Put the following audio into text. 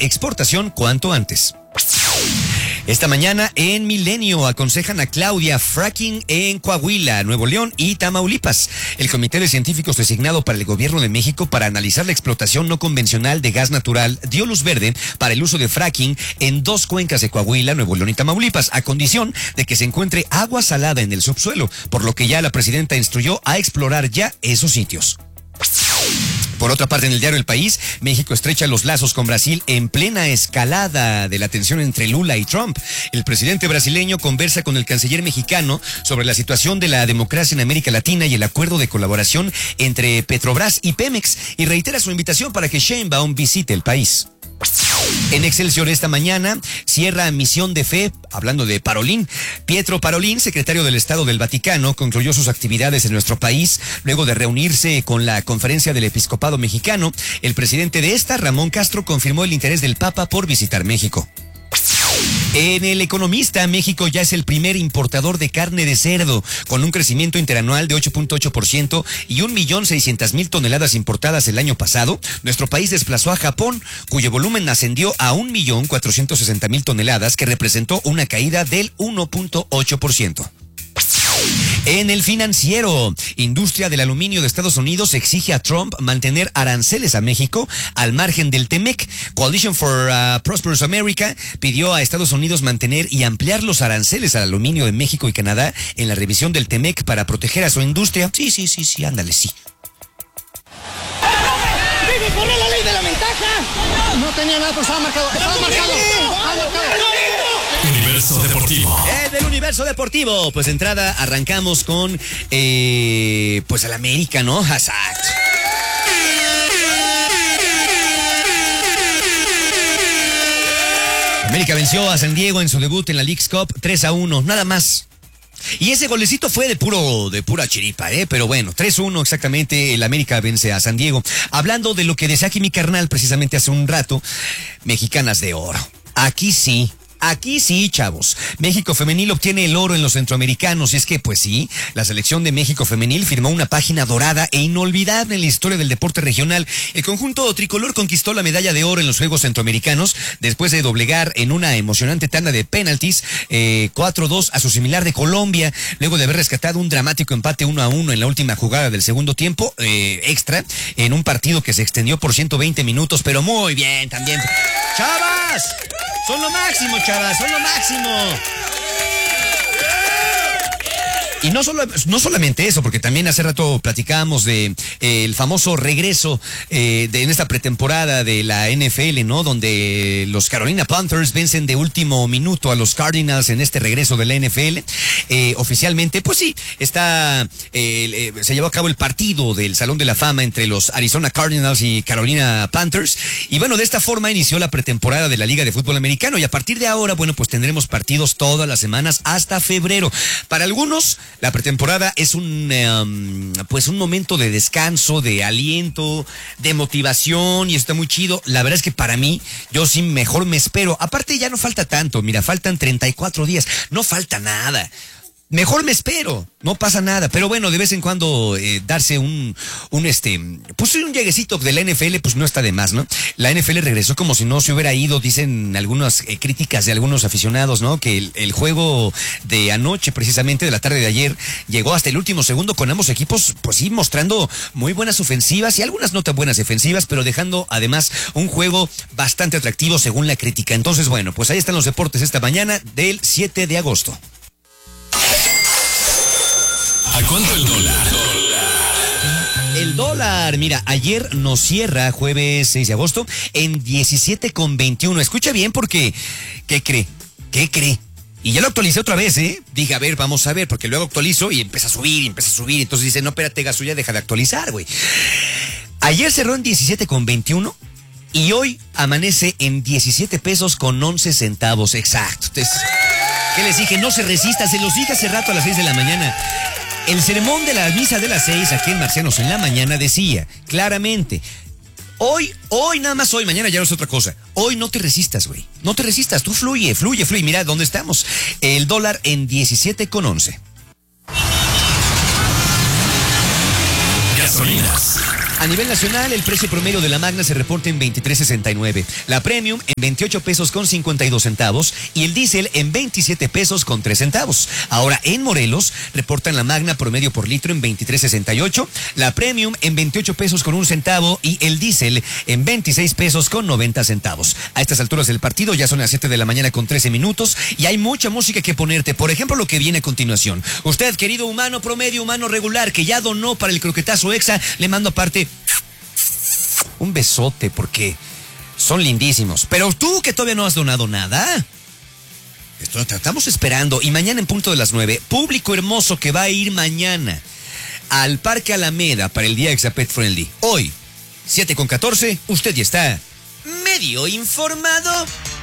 exportación cuanto antes. Esta mañana en Milenio aconsejan a Claudia fracking en Coahuila, Nuevo León y Tamaulipas. El Comité de Científicos designado para el Gobierno de México para analizar la explotación no convencional de gas natural dio luz verde para el uso de fracking en 2 cuencas de Coahuila, Nuevo León y Tamaulipas, a condición de que se encuentre agua salada en el subsuelo, por lo que ya la presidenta instruyó a explorar ya esos sitios. Por otra parte, en el diario El País, México estrecha los lazos con Brasil en plena escalada de la tensión entre Lula y Trump. El presidente brasileño conversa con el canciller mexicano sobre la situación de la democracia en América Latina y el acuerdo de colaboración entre Petrobras y Pemex, y reitera su invitación para que Sheinbaum visite el país. En Excelsior esta mañana cierra misión de fe, hablando de Parolín. Pietro Parolín, secretario del Estado del Vaticano, concluyó sus actividades en nuestro país luego de reunirse con la Conferencia del Episcopado Mexicano. El presidente de esta, Ramón Castro, confirmó el interés del Papa por visitar México. En El Economista, México ya es el primer importador de carne de cerdo, con un crecimiento interanual de 8.8% y 1.600.000 toneladas importadas el año pasado. Nuestro país desplazó a Japón, cuyo volumen ascendió a 1.460.000 toneladas, que representó una caída del 1.8%. En El Financiero, industria del aluminio de Estados Unidos exige a Trump mantener aranceles a México al margen del TEMEC. Coalition for Prosperous America pidió a Estados Unidos mantener y ampliar los aranceles al aluminio de México y Canadá en la revisión del TEMEC para proteger a su industria. Sí, ándale, sí. ¡Corre la ley de la ventaja! No tenía nada, pero estaba marcado. Universo Deportivo. Del Universo Deportivo. Pues de entrada arrancamos con pues al América, ¿no? Hazard. América venció a San Diego en su debut en la Leagues Cup 3-1, nada más. Y ese golecito fue de pura chiripa, pero bueno, 3-1 exactamente, el América vence a San Diego. Hablando de lo que decía aquí mi carnal precisamente hace un rato, mexicanas de oro. Aquí sí, chavos. México Femenil obtiene el oro en los centroamericanos. Y es que, pues sí, la selección de México Femenil firmó una página dorada e inolvidable en la historia del deporte regional. El conjunto tricolor conquistó la medalla de oro en los Juegos Centroamericanos después de doblegar en una emocionante tanda de penaltis 4-2 a su similar de Colombia, luego de haber rescatado un dramático empate 1-1 en la última jugada del segundo tiempo extra, en un partido que se extendió por 120 minutos, pero muy bien también. ¡Chavas! Son lo máximo, chavas, son lo máximo. Y no solamente eso, porque también hace rato platicábamos de el famoso regreso en esta pretemporada de la NFL, ¿no? Donde los Carolina Panthers vencen de último minuto a los Cardinals en este regreso de la NFL. Oficialmente, pues sí, se llevó a cabo el partido del Salón de la Fama entre los Arizona Cardinals y Carolina Panthers. Y bueno, de esta forma inició la pretemporada de la Liga de Fútbol Americano. Y a partir de ahora, bueno, pues tendremos partidos todas las semanas hasta febrero. Para algunos, la pretemporada es un momento de descanso, de aliento, de motivación, y está muy chido. La verdad es que para mí, yo sí mejor me espero. Aparte ya no falta tanto, mira, faltan 34 días, no falta nada. Mejor me espero, no pasa nada, pero bueno, de vez en cuando darse un lleguecito de la NFL, pues no está de más, ¿no? La NFL regresó como si no se hubiera ido, dicen algunas críticas de algunos aficionados, ¿no? Que el juego de anoche, precisamente de la tarde de ayer, llegó hasta el último segundo con ambos equipos, pues sí, mostrando muy buenas ofensivas y algunas no tan buenas defensivas, pero dejando además un juego bastante atractivo según la crítica. Entonces, bueno, pues ahí están los deportes esta mañana del 7 de agosto. ¿A cuánto el dólar? El dólar, mira, ayer nos cierra, jueves 6 de agosto, en 17,21. Escucha bien porque, ¿qué cree? Y ya lo actualicé otra vez, Dije, a ver, vamos a ver, porque luego actualizo y empieza a subir. Entonces dice, no, espérate, Gaso, ya deja de actualizar, güey. Ayer cerró en 17,21 y hoy amanece en 17 pesos con 11 centavos, exacto. Entonces, ¿qué les dije? No se resista, se los dije hace rato a las 6 de la mañana. El sermón de la misa de las 6 aquí en Marcianos en la mañana decía claramente, hoy, nada más hoy, mañana ya no es otra cosa. Hoy no te resistas, güey. No te resistas, tú fluye. Mira dónde estamos. El dólar en 17,11. Gasolinas A nivel nacional, el precio promedio de la Magna se reporta en 23.69, la Premium en 28 pesos con 52 centavos y el diésel en 27 pesos con 3 centavos. Ahora, en Morelos, reportan la Magna promedio por litro en 23.68, la Premium en 28 pesos con 1 centavo y el diésel en 26 pesos con 90 centavos. A estas alturas del partido ya son las 7 de la mañana con 13 minutos y hay mucha música que ponerte. Por ejemplo, lo que viene a continuación. Usted, querido humano promedio, humano regular, que ya donó para el croquetazo extra, le mando aparte un besote porque son lindísimos. Pero tú que todavía no has donado nada, esto te estamos esperando. Y mañana en punto de las 9, público hermoso que va a ir mañana al Parque Alameda para el día Exa Pet Friendly. Hoy, 7:14, usted ya está medio informado.